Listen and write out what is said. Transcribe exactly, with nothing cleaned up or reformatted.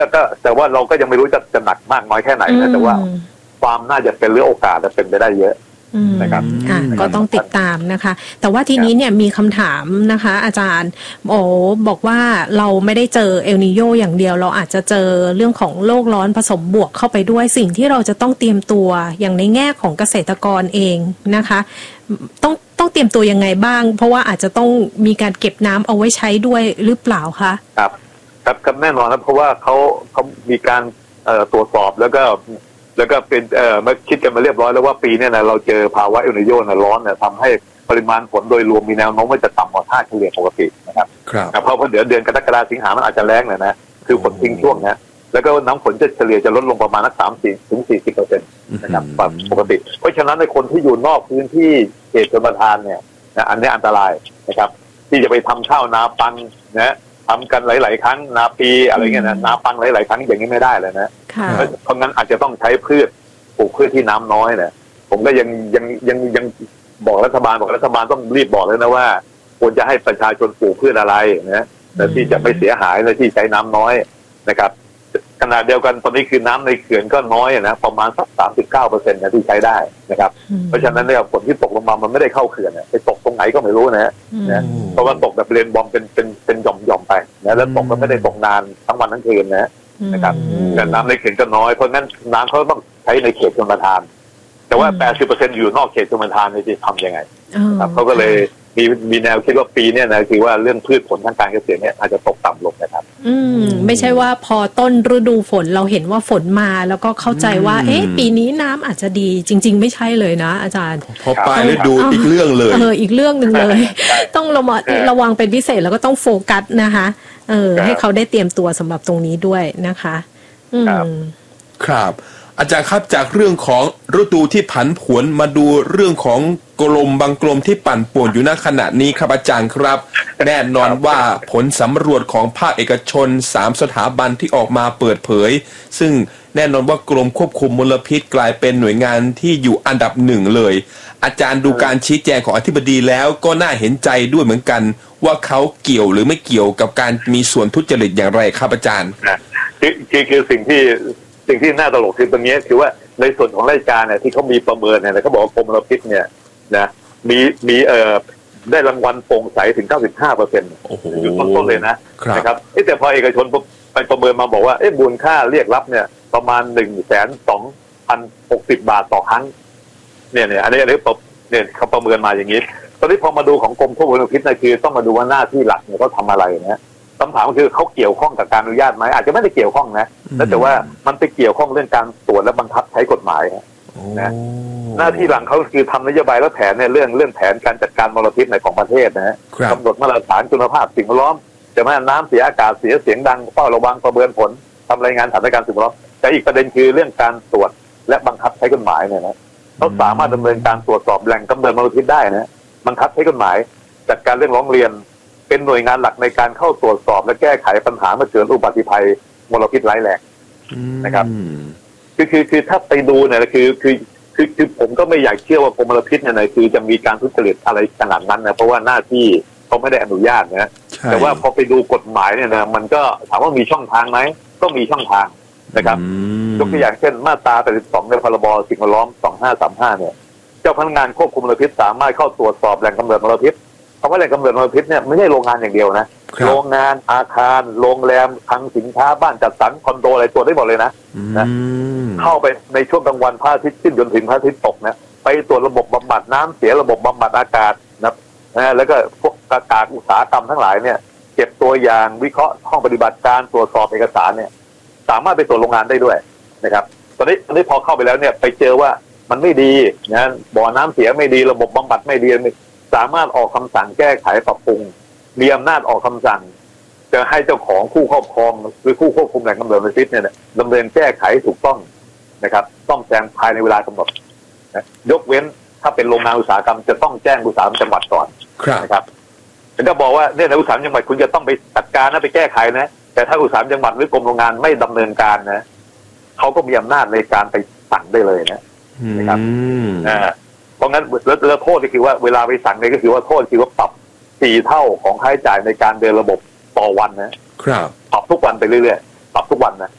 ก็แต่ว่าเราก็ยังไม่รู้จะจะหนักมากน้อยแค่ไหนนะแต่ว่าความน่าจะเป็นหรือโอกาสจะเป็นไปได้เยอะนะครับค่ะก็ต้องติดตามนะคะแต่ว่าทีนี้เนี่ยมีคำถามนะคะอาจารย์โอ้บอกว่าเราไม่ได้เจอเอลนีโญอย่างเดียวเราอาจจะเจอเรื่องของโลกร้อนผสมบวกเข้าไปด้วยสิ่งที่เราจะต้องเตรียมตัวอย่างในแง่ของเกษตรกรเองนะคะต้องต้องเตรียมตัวยังไงบ้างเพราะว่าอาจจะต้องมีการเก็บน้ำเอาไว้ใช้ด้วยหรือเปล่าคะครับครับครับแน่นอนนะเพราะว่าเขาเขามีการเอ่อตรวจสอบแล้วก็แล้วก็เป็นเอ่อมาคิดกันมาเรียบร้อยแล้วว่าปีนี้นะเราเจอภาวะเอลนีโญนะร้อนเนี่ยทำให้ปริมาณฝนโดยรวมมีแนวโน้มว่าจะต่ำกว่าค่าเฉลี่ยปกตินะครับเพราะเพราะเดี๋ยวเดือนกรกฎาคมสิงหามันอาจจะแล้งเลยนะคือฝนทิ้งช่วงนะแล้วก็น้ำฝนจะเฉลี่ยจะลดลงประมาณสักสามสิบถึงสี่สิบเปอร์เซ็นต์นะครับปกติเพราะฉะนั้นในคนที่อยู่นอกพื้นที่เขตชลประทานเนี่ยนะอันนี้อันตรายนะครับที่จะไปทำข้าวนาปังนะทำกันหลายๆครั้งนาปีอะไรเงี้ยนะนาปังหลายๆครั้งอย่างนี้ไม่ได้เลยนะเพราะงั้นอาจจะต้องใช้พืชปลูกพืชที่น้ำน้อยเนี่ยผมก็ยังยังยังยังบอกรัฐบาลบอกรัฐบาลต้องรีบบอกเลยนะว่าควรจะให้ประชาชนปลูกพืชอะไรนะแต่ที่จะไม่เสียหายเลยที่ใช้น้ำน้อยนะครับขณะเดียวกันตอนนี้คือน้ำในเขื่อนก็น้อยนะประมาณสักสามสิบเก้าเปอร์เซ็นต์นะที่ใช้ได้นะครับเพราะฉะนั้นเนี่ยฝนที่ตกลงมามันไม่ได้เข้าเขื่อนไปตกตรงไหนก็ไม่รู้นะนะเพราะว่าตกแบบเรนบอมเป็นเป็นเป็นหย่อมหย่อมไปนะแล้วตกก็ไม่ได้ตกนานทั้งวันทั้งคืนนะนะครับแต่น้ำในเขื่อนก็น้อยเพราะงั้นน้ำเขาต้องใช้ในเขตชลประทานแต่ว่า แปดสิบเปอร์เซ็นต์ อยู่นอกเขตชลประทานจะทำยังไงครับเขาก็เลยมีมีแนวคิดว่าปีนี้นะคือว่าเรื่องพืชผลทางการเกษตรเนี่ยอาจจะตกต่ำลงนะครับอืมไม่ใช่ว่าพอต้นฤดูฝนเราเห็นว่าฝนมาแล้วก็เข้าใจว่าเอ๊ะปีนี้น้ำอาจจะดีจริงๆไม่ใช่เลยนะอาจารย์พอปลายฤดูอีกเรื่องเลยเอออีกเรื่องนึงเลยต้องระมัดระวังเป็นพิเศษแล้วก็ต้องโฟกัสนะคะเออให้เขาได้เตรียมตัวสำหรับตรงนี้ด้วยนะคะอืมครับอาจารย์ครับจากเรื่องของฤดูที่ผันผวนมาดูเรื่องของกรมบางกรมที่ปั่นป่วนอยู่ณขณะนี้ครับอาจารย์ครับแน่นอนว่าผลสำรวจของภาคเอกชนสามสถาบันที่ออกมาเปิดเผยซึ่งแน่นอนว่ากรมควบคุมมลพิษกลายเป็นหน่วยงานที่อยู่อันดับหนึ่งเลยอาจารย์ดูการชี้แจงของอธิบดีแล้วก็น่าเห็นใจด้วยเหมือนกันว่าเขาเกี่ยวหรือไม่เกี่ยวกับการมีส่วนทุจริตอย่างไรครับอาจารย์คือคือคือสิ่งที่สิ่งที่น่าตลกคือตรงนี้คือว่าในส่วนของราชการเนี่ยที่เขามีประเมินเนี่ยเขาบอกว่ากรมมลพิษเนี่ยนะมีมีเอ่อได้รางวัลโปร่งใสถึง เก้าสิบห้าเปอร์เซ็นต์ อยู่ต้นๆเลยนะนะครับแต่พอเอกชนไปประเมินมาบอกว่าเอ๊ะมูลค่าเรียกรับเนี่ยประมาณ หนึ่งแสนสองพันหกสิบ บาทต่อครั้งเนี่ยเนี่ยอันนี้อันนี้เนี่ยเขาประเมินมาอย่างนี้ตอนนี้พอมาดูของกรมควบคุมมลพิษนะคือต้องมาดูว่าหน้าที่หลักเนี่ยเขาทำอะไรนะคำถามคือเขาเกี่ยวข้องกับการอนุญาตไหมอาจจะไม่ได้เกี่ยวข้องนะแต่ว่ามันไปเกี่ยวข้องเรื่องการตรวจและบังคับใช้กฎหมายนะหน้าที่หลังเขาคือทำนโยบายและแผนในเรื่องเรื่องแผนการจัดการมลพิษในของประเทศนะกำหนดมาตรฐานคุณภาพสิ่งแวดล้อมจะไม่น้ำเสียอากาศเสียเสียงดังเฝ้าระวังประเมินผลทำรายงานสถานการณ์สิ่งแวดล้อมแต่อีกประเด็นคือเรื่องการตรวจและบังคับใช้กฎหมายเนี่ยนะเขาสามารถดำเนินการตรวจสอบแหล่งกำเนิดมลพิษได้นะบังคับใช้กฎหมายจัดการเรื่องร้องเรียนเป็นหน่วยงานหลักในการเข้าตรวจสอบและแก้ไขปัญหาเมื่อเกิดอุบัติภัยมลพิษร้ายแรงนะครับคือคือคือถ้าไปดูเนี่ยคือคือคือคือผมก็ไม่อยากเชื่อว่ากรมมลพิษเนี่ยคือจะมีการทุจริตอะไรขนาดนั้นนะเพราะว่าหน้าที่เขาไม่ได้อนุญาตนะแต่ว่าพอไปดูกฎหมายเนี่ยนะมันก็ถามว่ามีช่องทางไหมก็มีช่องทางนะครับยกตัวอย่างเช่นมาตราแปดสิบสองในพรบสิ่งแวดล้อมสองพันห้าร้อยสามสิบห้าเนี่ยเจ้าพนักงานควบคุมมลพิษสามารถเข้าตรวจสอบแหล่งกำเนิดมลพิษคำว่าแหล่งกำเนิดมลพิษเนี่ยไม่ใช่โรงงานอย่างเดียวนะโรงงานอาคารโรงแรมคลังสินค้าบ้านจัดสรรคอนโดอะไรตรวจได้หมดเลยนะนะเข้าไปในช่วงกลางวันพระอาทิตย์ขึ้นจนถึงพระอาทิตย์ตกนะไปตรวจระบบบำบัดน้ำเสียระบบบำบัดอากาศนะนะแล้วก็พวกกากอุตสาหกรรมทั้งหลายเนี่ยเก็บตัวอย่างวิเคราะห์ห้องปฏิบัติการตรวจสอบเอกสารเนี่ยสามารถไปตรวจโรงงานได้ด้วยนะครับตอนนี้ตอนนี้พอเข้าไปแล้วเนี่ยไปเจอว่ามันไม่ดีนะบ่อน้ำเสียไม่ดีระบบบำบัดไม่ดีสามารถออกคำสั่งแก้ไขปรับปรุงมีอำนาจออกคำสั่งจะให้เจ้าของผู้ครอบครองหรือผู้ควบคุมแหล่งกำเนิดมลพิษเนี่ยดำเนินแก้ไขถูกต้องนะครับต้องแจ้งภายในเวลากำหนดนะยกเว้นถ้าเป็นโรงงานอุตสาหกรรมจะต้องแจ้งอุตสาหกรรมจังหวัดก่อนนะครับฉันก็บอกว่าเนี่ยในอุตสาหกรรมจังหวัดคุณจะต้องไปจัดการนะไปแก้ไขนะแต่ถ้าอุตสาหกรรมจังหวัดหรือกรมโรงงานไม่ดำเนินการนะเขาก็มีอำนาจในการไปสั่งได้เลยนะนะครับอ่าเพราะงั้นแล้วโทษก็คือว่าเวลาไปสั่งเนี่ยก็คือว่าโทษคือว่าปรับสี่เท่าของค่าใช้จ่ายในการเดินระบบต่อวันนะครับปรับทุกวันไปเรื่อยๆปรับทุกวันนะ